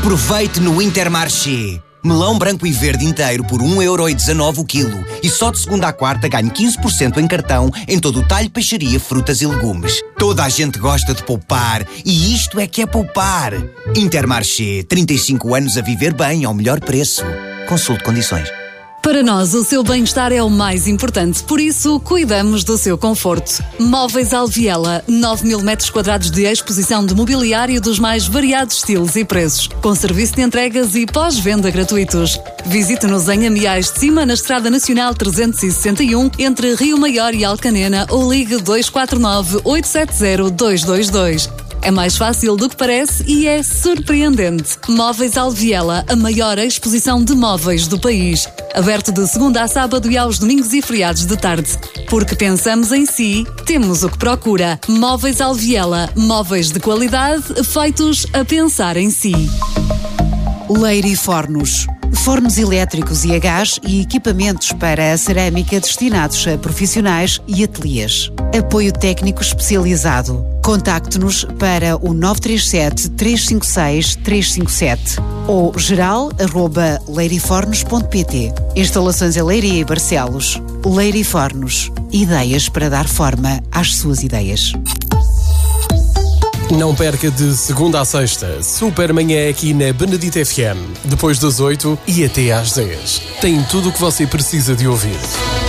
Aproveite no Intermarché. Melão branco e verde inteiro por 1,19€ o quilo. E só de segunda à quarta ganhe 15% em cartão em todo o talho, peixaria, frutas e legumes. Toda a gente gosta de poupar e isto é que é poupar. Intermarché, 35 anos a viver bem ao melhor preço. Consulte condições. Para nós, o seu bem-estar é o mais importante, por isso, cuidamos do seu conforto. Móveis Alviela, 9.000 metros quadrados de exposição de mobiliário dos mais variados estilos e preços, com serviço de entregas e pós-venda gratuitos. Visite-nos em Amiais de Cima, na Estrada Nacional 361, entre Rio Maior e Alcanena, ou ligue 249-870-222. É mais fácil do que parece e é surpreendente. Móveis Alviela, a maior exposição de móveis do país. Aberto de segunda a sábado e aos domingos e feriados de tarde. Porque pensamos em si, temos o que procura. Móveis Alviela, móveis de qualidade feitos a pensar em si. Leire Fornos. Fornos elétricos e a gás e equipamentos para a cerâmica destinados a profissionais e ateliês. Apoio técnico especializado. Contacte-nos para o 937-356-357 ou geral@leirifornos.pt. Instalações em Leiria e Barcelos. Leire Fornos. Ideias para dar forma às suas ideias. Não perca de segunda a sexta, Supermanhã aqui na Benedita FM, depois das 8 e até às 10. Tem tudo o que você precisa de ouvir.